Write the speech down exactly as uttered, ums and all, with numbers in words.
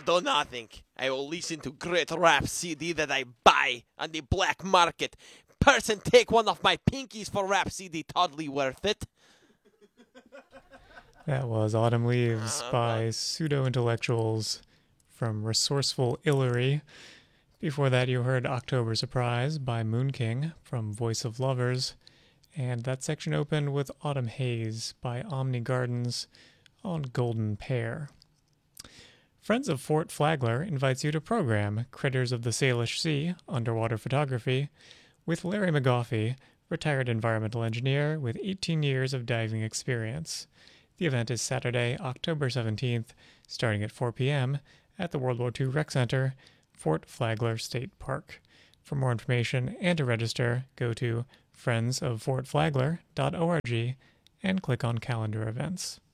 do nothing. I will listen to great rap C D that I buy on the black market. Person, take one of my pinkies for rap C D. Totally worth it. That was Autumn Leaves Uh, by Pseudo-Intellectuals from Resourceful Illery. Before that, you heard October Surprise by Moon King from Voice of Lovers. And that section opened with Autumn Haze by Omni Gardens on Golden Pear. Friends of Fort Flagler invites you to program Critters of the Salish Sea underwater photography with Larry McGoffey, retired environmental engineer with eighteen years of diving experience. The event is Saturday, October seventeenth, starting at four p.m. at the World War Two Rec Center, Fort Flagler State Park. For more information and to register, go to friends of fort flagler dot org and click on calendar events.